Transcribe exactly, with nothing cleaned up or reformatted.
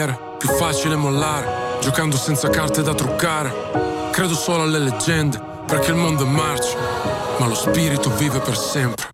più facile mollare, giocando senza carte da truccare. Credo solo alle leggende, perché il mondo è marcio, ma lo spirito vive per sempre.